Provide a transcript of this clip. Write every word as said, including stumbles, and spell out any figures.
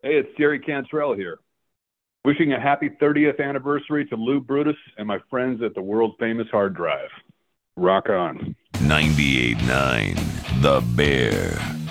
Hey, it's Jerry Cantrell here. Wishing a happy thirtieth anniversary to Lou Brutus and my friends at the world famous Hard Drive. Rock on. ninety-eight point nine The Bear.